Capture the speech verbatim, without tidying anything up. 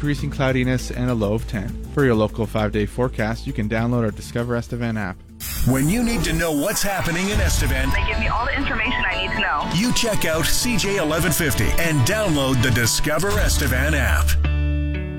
increasing cloudiness, and a low of ten. For your local five-day forecast, you can download our Discover Estevan app. When you need to know what's happening in Estevan, they give me all the information I need to know. You check out C J eleven fifty and download the Discover Estevan app.